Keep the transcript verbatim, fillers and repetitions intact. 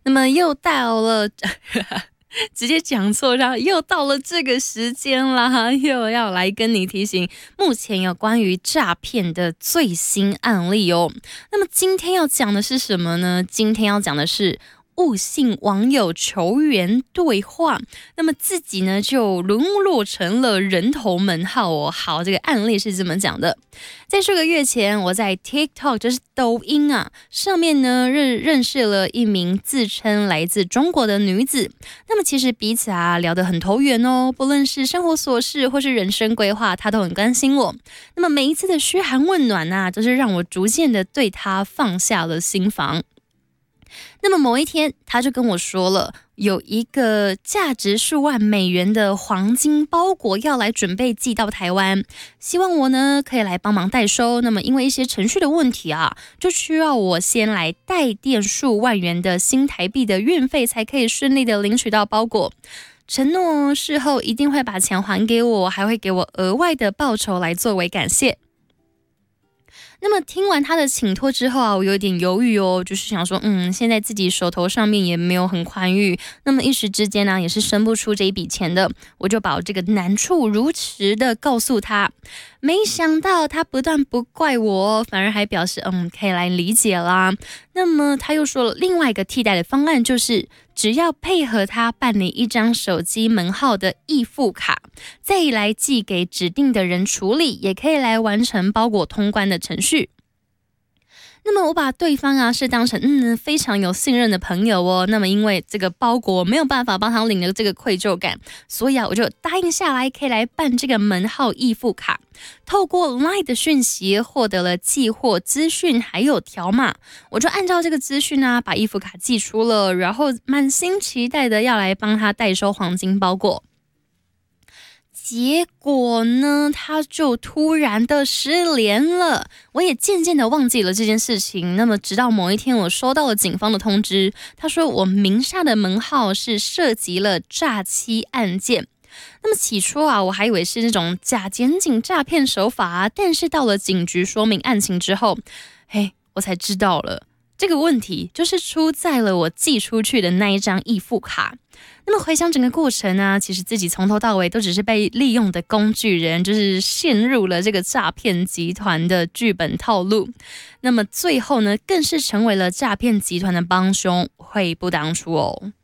那么又到了直接讲错，然后又到了这个时间啦，又要来跟你提醒目前有关于诈骗的最新案例哦。那么今天要讲的是什么呢？今天要讲的是误信网友求援对话，那么自己呢就沦落成了人头门号哦。好，这个案例是这么讲的：在数个月前，我在 TikTok 就是抖音啊上面呢认认识了一名自称来自中国的女子。那么其实彼此啊聊得很投缘哦，不论是生活琐事或是人生规划，她都很关心我。那么每一次的嘘寒问暖啊，都是让我逐渐的对她放下了心防。那么某一天，他就跟我说了，有一个价值数万美元的黄金包裹要来准备寄到台湾，希望我呢可以来帮忙代收。那么因为一些程序的问题啊，就需要我先来代垫数万元的新台币的运费，才可以顺利的领取到包裹。承诺事后一定会把钱还给我，还会给我额外的报酬来作为感谢。那么听完他的请托之后啊，我有点犹豫哦，就是想说，嗯，现在自己手头上面也没有很宽裕，那么一时之间呢、啊，也是生不出这一笔钱的，我就把我这个难处如实的告诉他。没想到他不但不怪我，反而还表示，嗯，可以来理解啦。那么他又说了另外一个替代的方案，就是只要配合他办理一张手机门号的易付卡，再来寄给指定的人处理，也可以来完成包裹通关的程序。那么我把对方啊是当成嗯非常有信任的朋友哦，那么因为这个包裹没有办法帮他领了这个愧疚感，所以啊我就答应下来，可以来办这个门号易付卡。透过 LINE 的讯息获得了寄货资讯还有条码，我就按照这个资讯啊把易付卡寄出了，然后满心期待的要来帮他代收黄金包裹。结果呢，他就突然的失联了，我也渐渐的忘记了这件事情。那么直到某一天，我收到了警方的通知，他说我名下的门号是涉及了诈欺案件。那么起初啊，我还以为是那种假检警诈骗手法啊，但是到了警局说明案情之后，嘿，我才知道了这个问题就是出在了我寄出去的那一张易付卡。那么回想整个过程呢、啊，其实自己从头到尾都只是被利用的工具人，就是陷入了这个诈骗集团的剧本套路。那么最后呢，更是成为了诈骗集团的帮凶，悔不当初哦。